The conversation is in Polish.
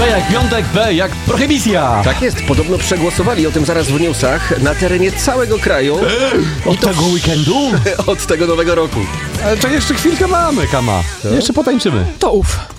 P jak piątek, P jak prohibicja. Tak jest, podobno przegłosowali o tym zaraz w newsach na terenie całego kraju. Od tego weekendu? Od tego nowego roku. Ale to jeszcze chwilkę mamy, Kama. Jeszcze potańczymy. To ów.